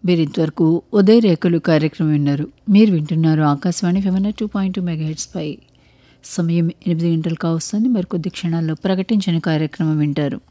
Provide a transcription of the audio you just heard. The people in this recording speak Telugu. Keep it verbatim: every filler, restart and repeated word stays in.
మీరు ఇంతవరకు ఉదయ రేఖలు కార్యక్రమం విన్నారు. మీరు వింటున్నారు Akashvani ఫెమన two point two megahertz పై. సమయం ఎనిమిది గంటలు కావస్తుంది. మరికొద్ది క్షణాల్లో ప్రకటించిన కార్యక్రమం వింటారు.